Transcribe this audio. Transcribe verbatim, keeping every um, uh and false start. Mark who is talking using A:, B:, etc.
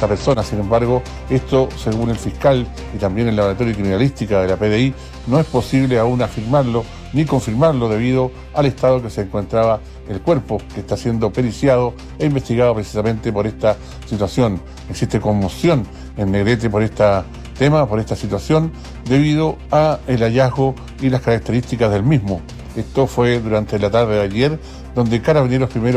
A: esta persona. Sin embargo, esto, según el fiscal y también el laboratorio de criminalística de la P D I, no es posible aún afirmarlo ni confirmarlo debido al estado que se encontraba el cuerpo, que está siendo periciado e investigado precisamente por esta situación. Existe conmoción en Negrete por este tema, por esta situación, debido a el hallazgo y las características del mismo. Esto fue durante la tarde de ayer, donde Carabineros primero